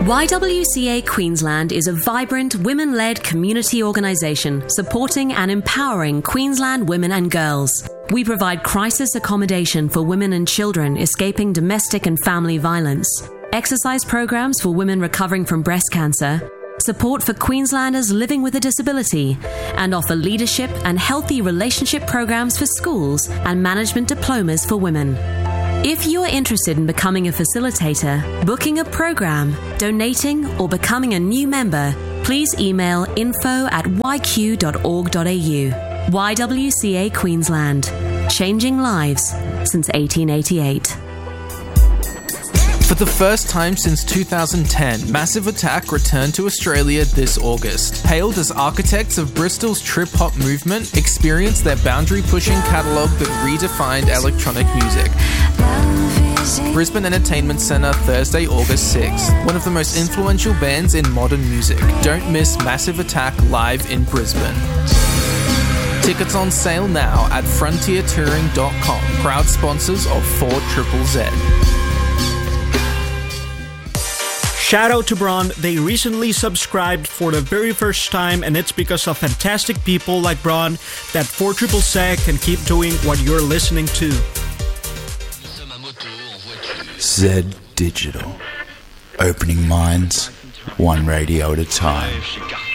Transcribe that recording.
YWCA Queensland is a vibrant, women-led community organisation supporting and empowering Queensland women and girls. We provide crisis accommodation for women and children escaping domestic and family violence, exercise programs for women recovering from breast cancer, support for Queenslanders living with a disability, and offer leadership and healthy relationship programs for schools and management diplomas for women. If you're interested in becoming a facilitator, booking a program, donating, or becoming a new member, please email info@yq.org.au. YWCA Queensland. Changing lives since 1888. For the first time since 2010, Massive Attack returned to Australia this August. Hailed as architects of Bristol's trip-hop movement, experience their boundary-pushing catalogue that redefined electronic music. Brisbane Entertainment Centre, Thursday, August 6th. One of the most influential bands in modern music. Don't miss Massive Attack live in Brisbane. Tickets on sale now at frontiertouring.com. Proud sponsors of 4ZZZ. Shout out to Bron. They recently subscribed for the very first time, and it's because of fantastic people like Bron that 4ZZZ can keep doing what you're listening to. Z Digital. Opening minds, one radio at a time.